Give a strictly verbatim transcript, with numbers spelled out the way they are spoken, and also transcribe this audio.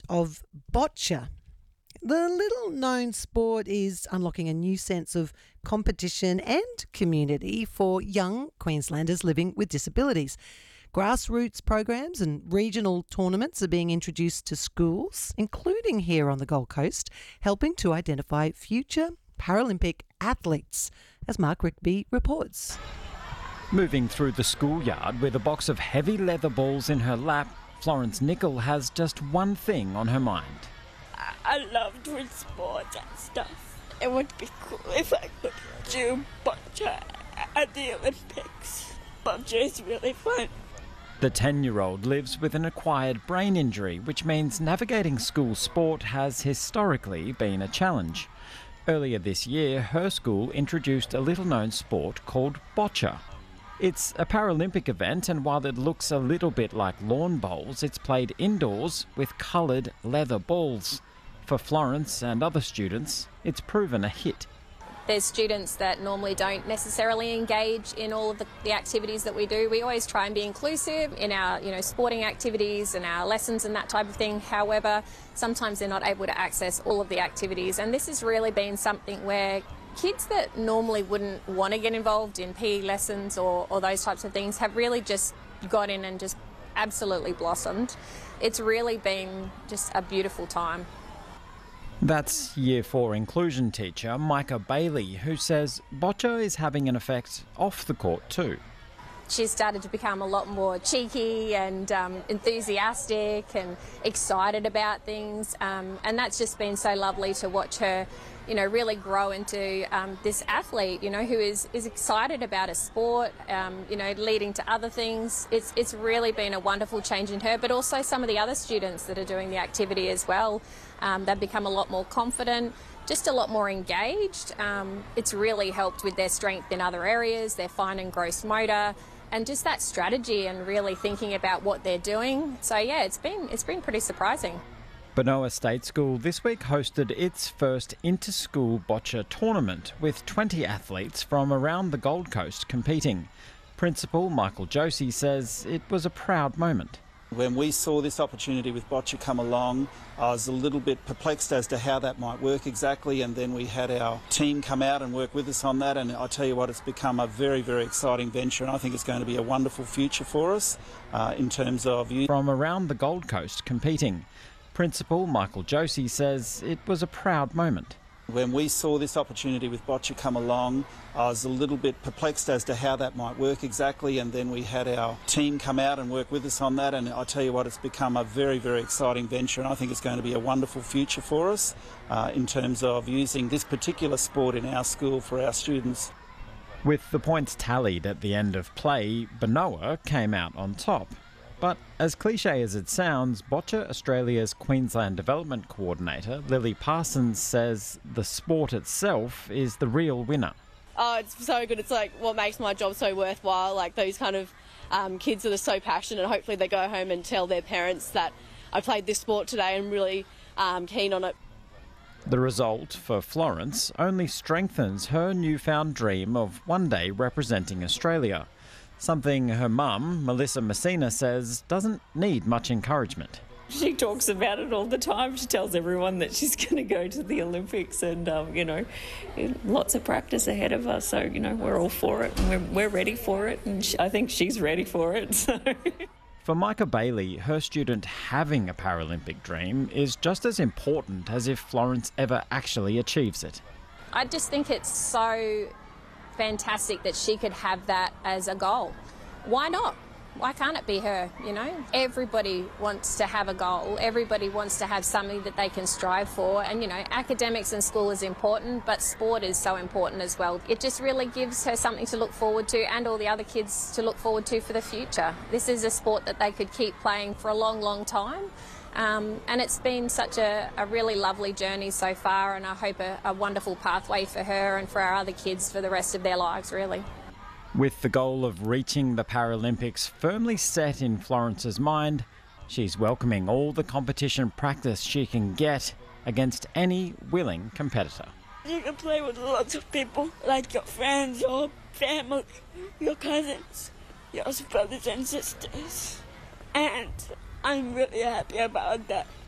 of bocce. The little-known sport is unlocking a new sense of competition and community for young Queenslanders living with disabilities. Grassroots programs and regional tournaments are being introduced to schools, including here on the Gold Coast, helping to identify future Paralympic athletes, as Mark Rigby reports. Moving through the schoolyard with a box of heavy leather balls in her lap, Florence Nicol has just one thing on her mind. I love doing sports and stuff. It would be cool if I could do bocce at the Olympics. Bocce is really fun. The ten-year-old lives with an acquired brain injury, which means navigating school sport has historically been a challenge. Earlier this year, her school introduced a little-known sport called bocce. It's a Paralympic event, and while it looks a little bit like lawn bowls, it's played indoors with coloured leather balls. For Florence and other students, it's proven a hit. There's students that normally don't necessarily engage in all of the, the activities that we do. We always try and be inclusive in our, you know, sporting activities and our lessons and that type of thing. However, sometimes they're not able to access all of the activities, and this has really been something where kids that normally wouldn't want to get involved in P E lessons or, or those types of things have really just got in and just absolutely blossomed. It's really been just a beautiful time. That's Year four inclusion teacher Micah Bailey, who says bocce is having an effect off the court too. She's started to become a lot more cheeky and um, enthusiastic and excited about things, um, and that's just been so lovely to watch her, you know, really grow into um, this athlete, you know, who is, is excited about a sport, um, you know, leading to other things. It's, it's really been a wonderful change in her, but also some of the other students that are doing the activity as well. Um, they've become a lot more confident, just a lot more engaged. Um, it's really helped with their strength in other areas, their fine and gross motor, and just that strategy and really thinking about what they're doing. So yeah, it's been it's been pretty surprising. Benowa State School this week hosted its first inter-school bocce tournament with twenty athletes from around the Gold Coast competing. Principal Michael Josie says it was a proud moment. When we saw this opportunity with bocce come along, I was a little bit perplexed as to how that might work exactly, and then we had our team come out and work with us on that, and I tell you what, it's become a very, very exciting venture, and I think it's going to be a wonderful future for us uh, in terms of... From around the Gold Coast competing. Principal Michael Josie says it was a proud moment. When we saw this opportunity with bocce come along, I was a little bit perplexed as to how that might work exactly, and then we had our team come out and work with us on that, and I tell you what, it's become a very, very exciting venture, and I think it's going to be a wonderful future for us uh, in terms of using this particular sport in our school for our students. With the points tallied at the end of play, Benowa came out on top. But as cliche as it sounds, Bocce Australia's Queensland Development Coordinator, Lily Parsons, says the sport itself is the real winner. Oh, it's so good. It's like what makes my job so worthwhile, like those kind of um, kids that are so passionate. Hopefully they go home and tell their parents that I played this sport today and really um, keen on it. The result for Florence only strengthens her newfound dream of one day representing Australia. Something her mum, Melissa Messina, says doesn't need much encouragement. She talks about it all the time. She tells everyone that she's going to go to the Olympics and, um, you know, lots of practice ahead of us. So, you know, we're all for it and we're, we're ready for it. And she, I think she's ready for it. So. For Micah Bailey, her student having a Paralympic dream is just as important as if Florence ever actually achieves it. I just think it's so fantastic that she could have that as a goal. Why not? Why can't it be her, you know? Everybody wants to have a goal. Everybody wants to have something that they can strive for. And, you know, academics and school is important, but sport is so important as well. It just really gives her something to look forward to and all the other kids to look forward to for the future. This is a sport that they could keep playing for a long, long time. Um, and it's been such a, a really lovely journey so far, and I hope a, a wonderful pathway for her and for our other kids for the rest of their lives, really. With the goal of reaching the Paralympics firmly set in Florence's mind, she's welcoming all the competition practice she can get against any willing competitor. You can play with lots of people, like your friends, your family, your cousins, your brothers and sisters, and I'm really happy about that.